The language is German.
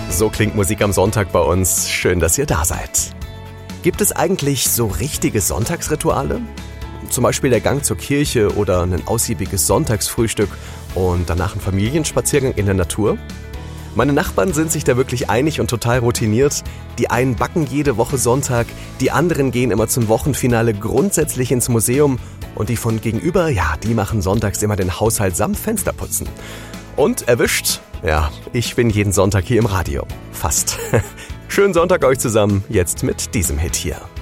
So klingt Musik am Sonntag bei uns. Schön, dass ihr da seid. Gibt es eigentlich so richtige Sonntagsrituale? Zum Beispiel der Gang zur Kirche oder ein ausgiebiges Sonntagsfrühstück und danach ein Familienspaziergang in der Natur? Meine Nachbarn sind sich da wirklich einig und total routiniert. Die einen backen jede Woche Sonntag, die anderen gehen immer zum Wochenfinale grundsätzlich ins Museum und die von gegenüber, die machen sonntags immer den Haushalt samt Fensterputzen. Und erwischt? Ja, ich bin jeden Sonntag hier im Radio. Fast. Schönen Sonntag euch zusammen, jetzt mit diesem Hit hier.